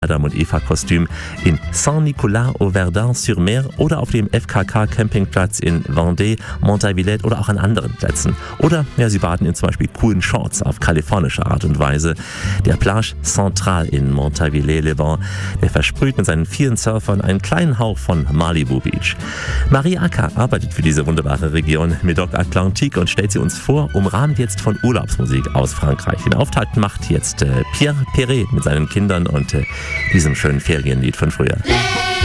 Adam und Eva Kostüm in Saint-Nicolas-au-Verdun-sur-Mer oder auf dem FKK-Campingplatz in Vendée, Montavillette oder auch an anderen Plätzen. Oder ja, sie baden in zum Beispiel coolen Shorts auf kalifornische Art und Weise. Der Plage Centrale in Montavillette-les-Bains, der versprüht mit seinen vielen Surfern einen kleinen Hauch von Malibu Beach. Marie Acker arbeitet für diese wunderbare Region Médoc-Atlantique und stellt sie uns vor, umrahmt jetzt von Urlaubsmusik aus Frankreich. Den Auftakt macht jetzt Pierre Perret mit seinen Kindern und diesem schönen Ferienlied von früher.